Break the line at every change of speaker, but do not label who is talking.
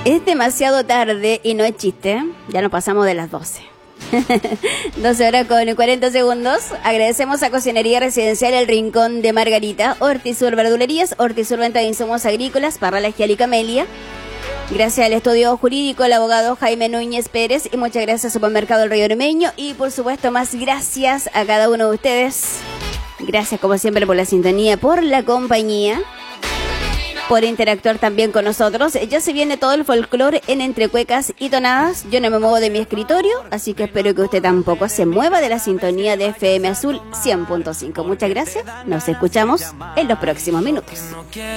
Es demasiado tarde y no es chiste. Ya nos pasamos de las 12. 12 horas con 40 segundos. Agradecemos a Cocinería Residencial El Rincón de Margarita, Hortisur Verdulerías, Hortisur Venta de Insumos Agrícolas, Parral Gial y Camelia. Gracias al estudio jurídico, el abogado Jaime Núñez Pérez, y muchas gracias al Supermercado El Río Ormeño, y por supuesto más gracias a cada uno de ustedes. Gracias como siempre por la sintonía, por la compañía, por interactuar también con nosotros. Ya se viene todo el folclore en Entre Cuecas y Tonadas. Yo no me muevo de mi escritorio, así que espero que usted tampoco se mueva de la sintonía de FM Azul 100.5. Muchas gracias, nos escuchamos en los próximos minutos.